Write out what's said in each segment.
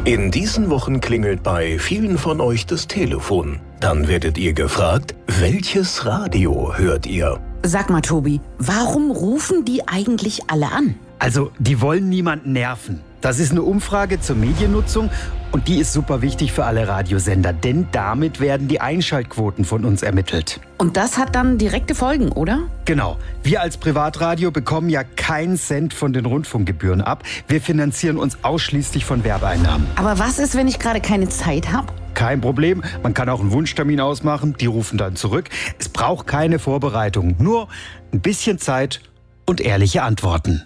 In diesen Wochen klingelt bei vielen von euch das Telefon. Dann werdet ihr gefragt, welches Radio hört ihr? Sag mal, Tobi, warum rufen die eigentlich alle an? Also, die wollen niemanden nerven. Das ist eine Umfrage zur Mediennutzung und die ist super wichtig für alle Radiosender, denn damit werden die Einschaltquoten von uns ermittelt. Und das hat dann direkte Folgen, oder? Genau. Wir als Privatradio bekommen ja keinen Cent von den Rundfunkgebühren ab. Wir finanzieren uns ausschließlich von Werbeeinnahmen. Aber was ist, wenn ich gerade keine Zeit habe? Kein Problem. Man kann auch einen Wunschtermin ausmachen. Die rufen dann zurück. Es braucht keine Vorbereitung. Nur ein bisschen Zeit und ehrliche Antworten.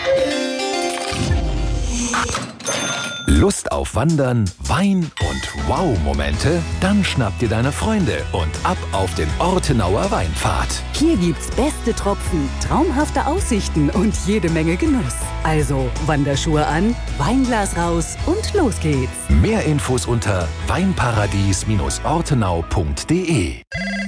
Lust auf Wandern, Wein und Wow-Momente? Dann schnapp dir deine Freunde und ab auf den Ortenauer Weinpfad. Hier gibt's beste Tropfen, traumhafte Aussichten und jede Menge Genuss. Also Wanderschuhe an, Weinglas raus und los geht's. Mehr Infos unter weinparadies-ortenau.de.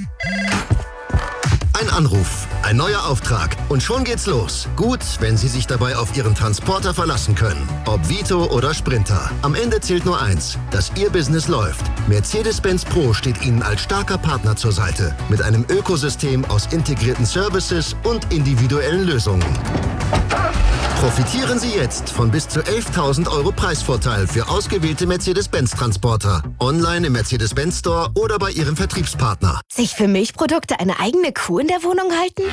Ein Anruf, ein neuer Auftrag und schon geht's los. Gut, wenn Sie sich dabei auf Ihren Transporter verlassen können. Ob Vito oder Sprinter. Am Ende zählt nur eins, dass Ihr Business läuft. Mercedes-Benz Pro steht Ihnen als starker Partner zur Seite. Mit einem Ökosystem aus integrierten Services und individuellen Lösungen. Profitieren Sie jetzt von bis zu 11.000 € Preisvorteil für ausgewählte Mercedes-Benz-Transporter. Online im Mercedes-Benz Store oder bei Ihrem Vertriebspartner. Sich für Milchprodukte eine eigene Kuh in der Wohnung halten?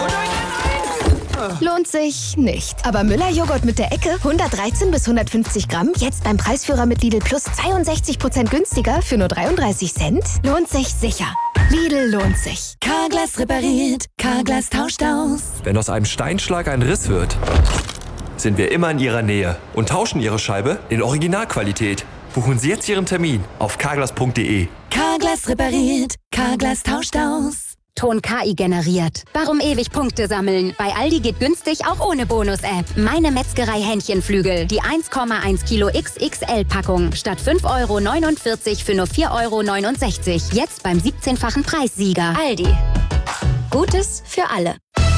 Lohnt sich nicht. Aber Müller-Joghurt mit der Ecke, 113 bis 150 Gramm, jetzt beim Preisführer mit Lidl Plus 62% günstiger für nur 33 Cent? Lohnt sich sicher. Lidl lohnt sich. Carglass repariert, Carglass tauscht aus. Wenn aus einem Steinschlag ein Riss wird, sind wir immer in Ihrer Nähe und tauschen Ihre Scheibe in Originalqualität. Buchen Sie jetzt Ihren Termin auf carglass.de. Carglass repariert, Carglass tauscht aus. Ton KI generiert. Warum ewig Punkte sammeln? Bei Aldi geht günstig auch ohne Bonus-App. Meine Metzgerei Hähnchenflügel. Die 1,1 Kilo XXL-Packung. Statt 5,49 € für nur 4,69 €. Jetzt beim 17-fachen Preissieger. Aldi. Gutes für alle.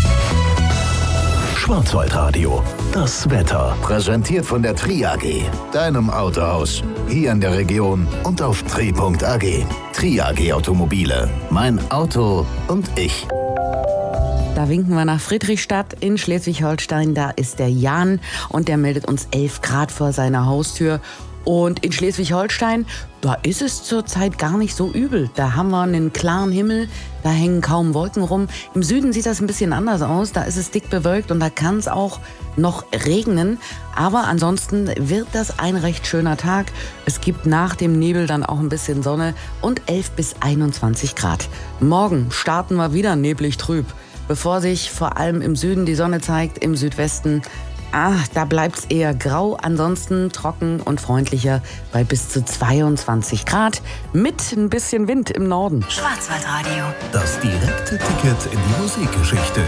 Schwarzwaldradio, das Wetter. Präsentiert von der Tri AG, deinem Autohaus. Hier in der Region und auf tri.ag. Tri AG Automobile. Mein Auto und ich. Da winken wir nach Friedrichstadt in Schleswig-Holstein. Da ist der Jan und der meldet uns 11 Grad vor seiner Haustür. Und in Schleswig-Holstein, da ist es zurzeit gar nicht so übel. Da haben wir einen klaren Himmel, da hängen kaum Wolken rum. Im Süden sieht das ein bisschen anders aus. Da ist es dick bewölkt und da kann es auch noch regnen. Aber ansonsten wird das ein recht schöner Tag. Es gibt nach dem Nebel dann auch ein bisschen Sonne und 11 bis 21 Grad. Morgen starten wir wieder neblig trüb. Bevor sich vor allem im Süden die Sonne zeigt, im Südwesten da bleibt's eher grau, ansonsten trocken und freundlicher bei bis zu 22 Grad mit ein bisschen Wind im Norden. Schwarzwaldradio. Das direkte Ticket in die Musikgeschichte.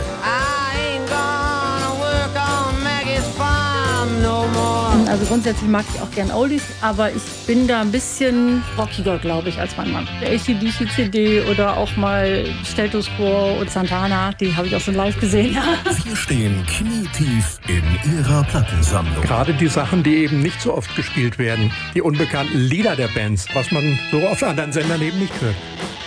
Also grundsätzlich mag ich auch gern Oldies, aber ich bin da ein bisschen rockiger, glaube ich, als mein Mann. AC/DC-CD oder auch mal Status Quo und Santana, die habe ich auch schon live gesehen. Sie stehen knietief in ihrer Plattensammlung. Gerade die Sachen, die eben nicht so oft gespielt werden, die unbekannten Lieder der Bands, was man so auf anderen Sendern eben nicht hört.